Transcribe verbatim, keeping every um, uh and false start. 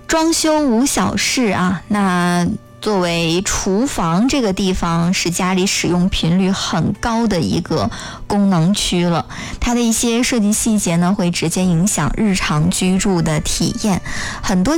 装修无小事啊，那作为厨房这个地方是家里使用频率很高的一个功能区了，它的一些设计细节呢会直接影响日常居住的体验。很多